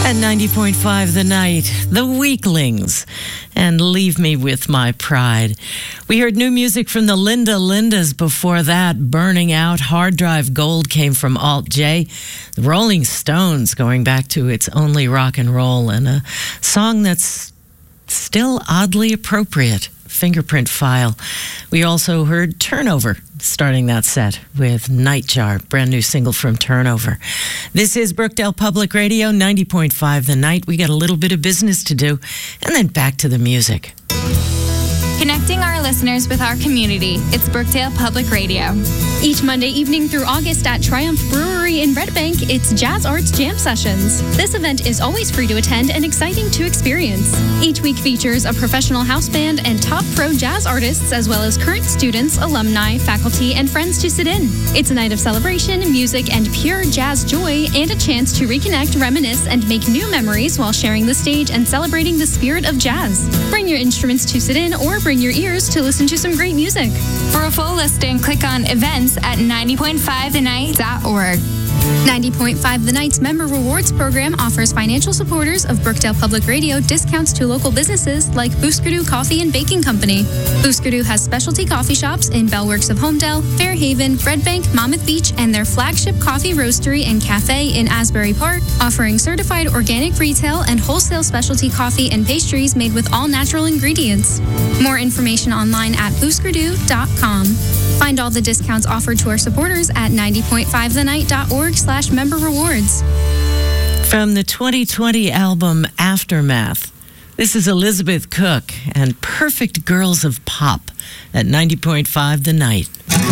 At 90.5 The Night, The Weaklings, and Leave Me With My Pride. We heard new music from the Linda Lindas before that. Burning Out, Hard Drive Gold came from Alt J. The Rolling Stones going back to It's Only Rock and Roll, and a song that's still oddly appropriate, Fingerprint File. We also heard Turnover, starting that set with Nightjar, brand new single from Turnover. This is Brookdale Public Radio, 90.5 The Night. We got a little bit of business to do, and then back to the music. Connecting our listeners with our community, it's Brookdale Public Radio. Each Monday evening through August at Triumph Brewery in Red Bank, it's Jazz Arts Jam Sessions. This event is always free to attend and exciting to experience. Each week features a professional house band and top pro jazz artists, as well as current students, alumni, faculty, and friends to sit in. It's a night of celebration, music, and pure jazz joy, and a chance to reconnect, reminisce, and make new memories while sharing the stage and celebrating the spirit of jazz. Bring your instruments to sit in or bring your ears to listen to some great music. For a full listing, click on events at 90.5thenight.org. 90.5 The Night's Member Rewards Program offers financial supporters of Brookdale Public Radio discounts to local businesses like Booskadoo Coffee and Baking Company. Booskadoo has specialty coffee shops in Bellworks of Homedale, Fairhaven, Red Bank, Monmouth Beach, and their flagship coffee roastery and cafe in Asbury Park, offering certified organic retail and wholesale specialty coffee and pastries made with all natural ingredients. More information online at booskadoo.com. Find all the discounts offered to our supporters at 90.5thenight.org/member rewards. From the 2020 album Aftermath, this is Elizabeth Cook and Perfect Girls of Pop at 90.5 The Night.